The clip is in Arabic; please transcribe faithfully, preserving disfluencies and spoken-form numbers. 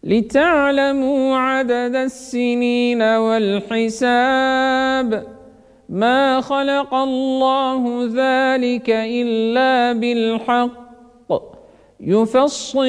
لتعلموا عدد السنين والحساب ما خلق الله ذلك إلا بالحق يفصل